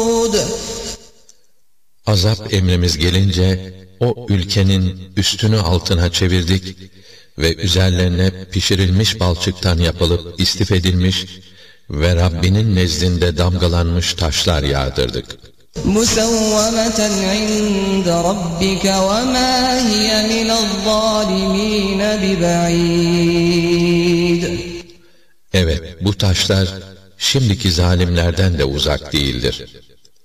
Azap emrimiz gelince o ülkenin üstünü altına çevirdik ve üzerlerine pişirilmiş balçıktan yapılıp istif edilmiş ve Rabbinin nezdinde damgalanmış taşlar yağdırdık. مُسَوَّمَةً عِنْدَ رَبِّكَ وَمَا هِيَ مِنَ الظَّالِمِينَ بِبَعِيدٍ. Evet, bu taşlar şimdiki zalimlerden de uzak değildir.